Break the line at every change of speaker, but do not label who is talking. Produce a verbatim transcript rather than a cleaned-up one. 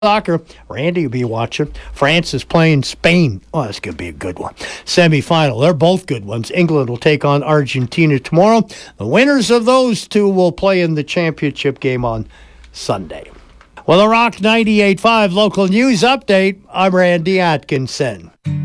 Soccer, Randy will be watching. France is playing Spain. Oh, that's going to be a good one. Semi-final. They're both good ones. England will take on Argentina tomorrow. The winners of those two will play in the championship game on Sunday. Well, the Rock ninety-eight point five local news update. I'm Randy Atkinson.